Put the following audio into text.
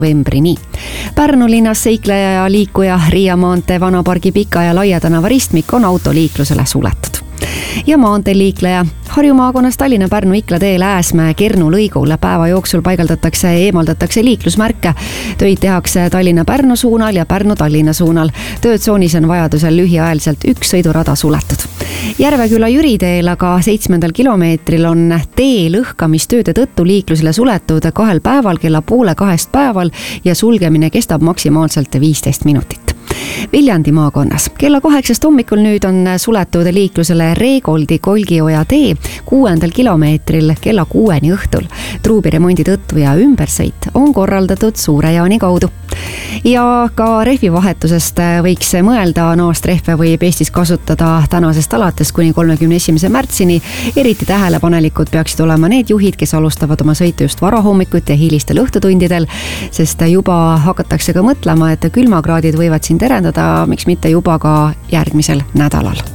novembrini. Pärnu linnas seikleja ja liikuja Riia maantee Vanapargi Pika ja Laia tänava ristmik on autoliiklusele suletud. Ja maanteeliikleja Harju maakonnas Tallinna-Pärnu-Ikla teel Ääsmäe-Kernu lõigul päeva jooksul paigaldatakse ja eemaldatakse liiklusmärke. Töid tehakse Tallinna-Pärnu suunal ja Pärnu-Tallinna suunal. Töötsoonis on vajadusel lühiajaliselt üks sõidurada suletud. Järveküla Jüri teel aga 7. kilomeetril on tee lõhkamistööde tõttu liiklusele suletud 2 päeval kella 1:30 päeval ja sulgemine kestab maksimaalselt 15 minutit. Viljandi maakonnas kella 8 hommikul nüüd on suletud liiklusele Reegoldi Kolgioja tee 6. kilomeetril kella 6 õhtul. Truubiremondi tõttu ja ümbersõit on korraldatud Suure-Jaani kaudu. Ja ka rehvivahetusest võiks mõelda, naastrehve võib Eestis kasutada tänasest alates kuni 31. märtsini. Eriti tähelepanelikud peaksid olema need juhid, kes alustavad oma sõitu just varahommikut ja hilistel õhtutundidel, sest juba hakatakse ka mõtlema, et külmakraadid võivad siin terendada, miks mitte juba ka järgmisel nädalal.